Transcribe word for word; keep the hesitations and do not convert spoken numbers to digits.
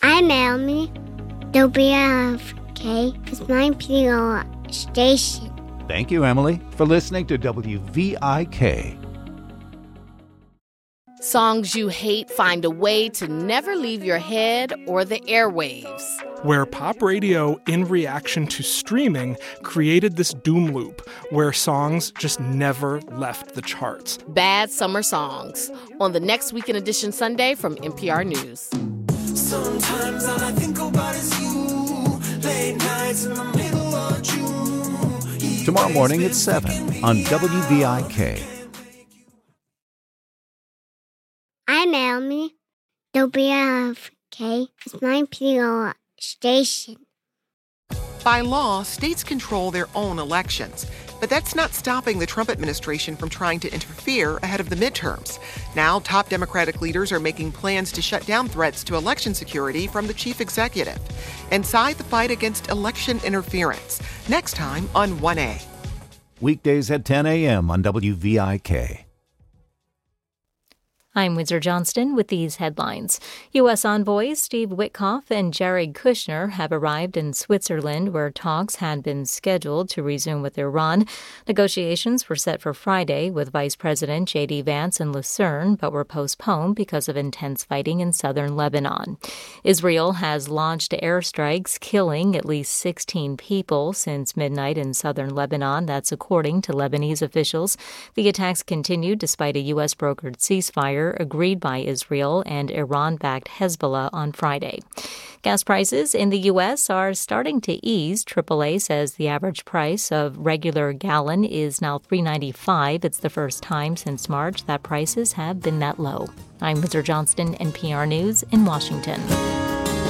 I'm Naomi. W F K is my P O station. Thank you, Emily, for listening to W V I K. Songs you hate find a way to never leave your head or the airwaves. Where pop radio, in reaction to streaming, created this doom loop where songs just never left the charts. Bad Summer Songs on the Next Weekend Edition Sunday from N P R News. Sometimes all I think about is you. Late nights in the middle of June. Tomorrow morning at seven on W V I K. I'm Naomi. W F K is my P O station. By law, states control their own elections. But that's not stopping the Trump administration from trying to interfere ahead of the midterms. Now, top Democratic leaders are making plans to shut down threats to election security from the chief executive. Inside the fight against election interference. Next time on one A. Weekdays at ten a.m. on W V I K. I'm Windsor Johnston with these headlines. U S envoys Steve Witkoff and Jared Kushner have arrived in Switzerland, where talks had been scheduled to resume with Iran. Negotiations were set for Friday with Vice President J D. Vance in Lucerne, but were postponed because of intense fighting in southern Lebanon. Israel has launched airstrikes, killing at least sixteen people since midnight in southern Lebanon. That's according to Lebanese officials. The attacks continued despite a U S brokered ceasefire agreed by Israel and Iran-backed Hezbollah on Friday. Gas prices in the U S are starting to ease. triple A says the average price of regular gallon is now three dollars and ninety-five cents. It's the first time since March that prices have been that low. I'm Windsor Johnston, N P R News in Washington.